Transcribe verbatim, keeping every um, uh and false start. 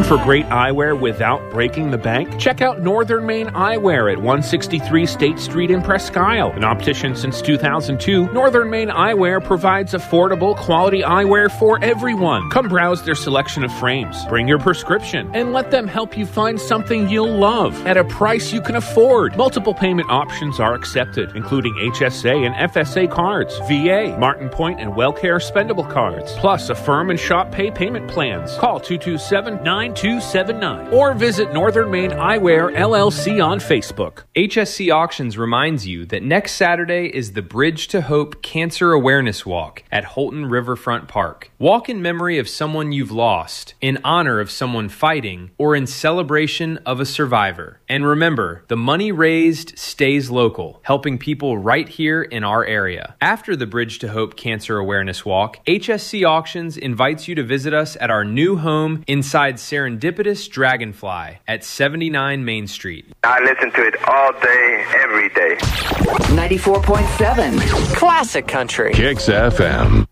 for great eyewear without breaking the bank? Check out Northern Maine Eyewear at one sixty-three State Street in Presque Isle. An optician since two thousand two, Northern Maine Eyewear provides affordable, quality eyewear for everyone. Come browse their selection of frames, bring your prescription, and let them help you find something you'll love at a price you can afford. Multiple payment options are accepted, including H S A and F S A cards, V A, Martin Point, and WellCare spendable cards, plus Affirm and Shop Pay payment plans. Call two two seven, nine two seven nine or visit Northern Maine Eyewear L L C on Facebook. H S C Auctions reminds you that next Saturday is the Bridge to Hope Cancer Awareness Walk at Holton Riverfront Park. Walk in memory of someone you've lost, in honor of someone fighting, or in celebration of a survivor. And remember, the money raised stays local, helping people right here in our area. After the Bridge to Hope Cancer Awareness Walk, H S C Auctions invites you to visit us at our new home inside Serendipitous Dragonfly at seventy-nine Main Street. I listen to it all day, every day. ninety-four point seven Classic Country. Kicks F M.